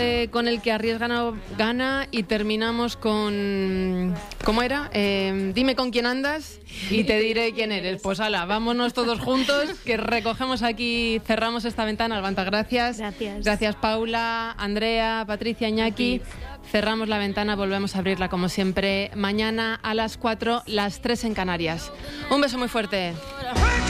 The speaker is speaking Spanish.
con el que arriesga no gana y terminamos con... ¿Cómo era? Dime con quién andas y te diré quién eres. Pues ala, vámonos todos juntos, que recogemos aquí, cerramos esta ventana. Albanta, gracias. Gracias, Paula, Andrea, Patricia, Iñaki. Cerramos la ventana, volvemos a abrirla como siempre mañana a las 4, las 3 en Canarias. Un beso muy fuerte.